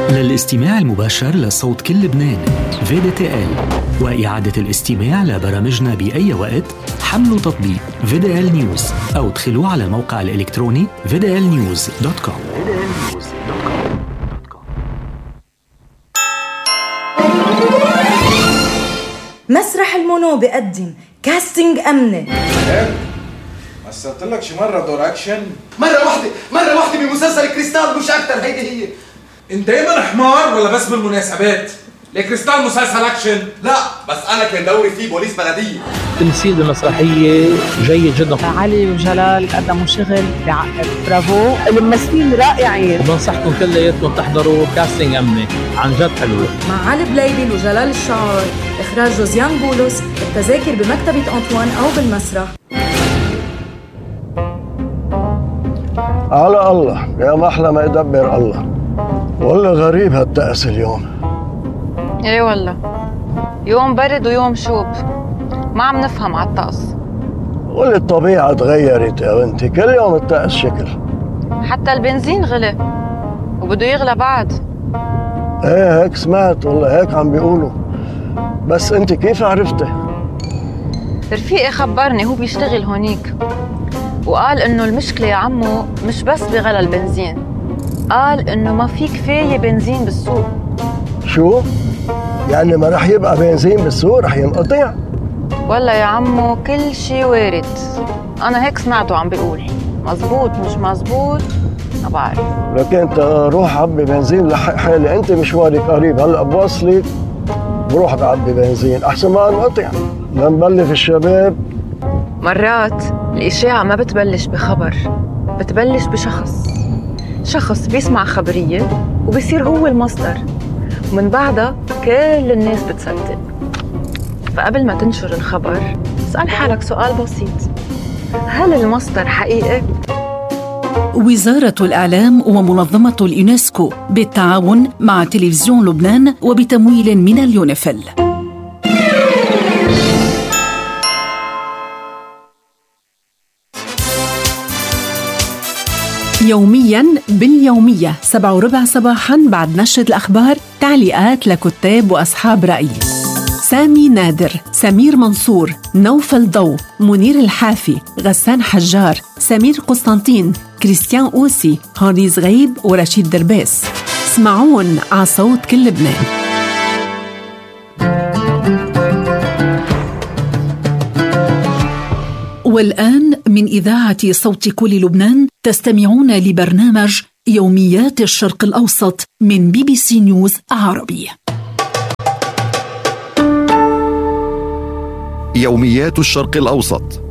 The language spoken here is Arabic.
للاستماع المباشر لصوت كل لبنان VDTL وإعادة الاستماع لبرامجنا بأي وقت، حملوا تطبيق VDL News أو ادخلوا على الموقع الإلكتروني vdlnews.com. مسرح المونو بقدم كاستنج أمني. مثلت لك شي مرة دور أكشن؟ مرة واحدة بمسلسل كريستال مش أكتر. هيدي هي. انت دايما حمار ولا بس بالمناسبات؟ لكريستال مسلسل أكشن؟ لا بس أنا كان دوري فيه بوليس بلدية. تمثيل بالمسرحية جيد جدا. علي وجلال قدموا شغل بعقد، برافو، الممثلين رائعين. بنصحكم كلياتكم تحضروا كاستنج أمني، عن جد حلوة. مع علي بليبل وجلال الشعار، إخراج جوزيان بولس. التذاكر بمكتبة أنطوان أو بالمسرح. على الله يا محلى ما يدبر الله. والله غريب هالتأس اليوم. ايه والله، يوم برد ويوم شوب، ما عم نفهم على الطقس. والله الطبيعة تغيرت يا بنتي، كل يوم الطقس شكل. حتى البنزين غلى وبده يغلى بعد. ايه هيك سمعت، والله هيك عم بيقولوا. بس انت كيف عرفتي؟ رفيقي خبرني، هو بيشتغل هونيك، وقال انه المشكلة يا عمو مش بس بغلى البنزين، قال انه ما في كفاية بنزين بالسوق. شو؟ يعني ما رح يبقى بنزين بالسوق، رح ينقطع؟ والله يا عمو كل شي وارد، انا هيك سمعته عم بيقول. مزبوط مش مزبوط ما بعرف. لكن انت روح عبي بنزين لحق حالي، انت مشوارك قريب، هلا بوصلك بروح بعبي بنزين احسن ما انقطع لنبلف الشباب. مرات الاشاعة ما بتبلش بخبر، بتبلش شخص بيسمع خبرية وبيصير هو المصدر، ومن بعدها كل الناس بتصدق. فقبل ما تنشر الخبر اسأل حالك سؤال بسيط: هل المصدر حقيقي؟ وزارة الإعلام ومنظمة اليونسكو بالتعاون مع تلفزيون لبنان وبتمويل من اليونيفيل. يومياً باليومية 7:15 صباحاً بعد نشرة الأخبار، تعليقات لكتاب وأصحاب رأي: سامي نادر، سمير منصور، نوفل ضو، منير الحافي، غسان حجار، سمير قسطنطين، كريستيان أوسي، هانري زغيب ورشيد درباس. اسمعون على صوت كل لبنان. والآن من إذاعة صوت كل لبنان تستمعون لبرنامج يوميات الشرق الأوسط من BBC نيوز عربي. يوميات الشرق الأوسط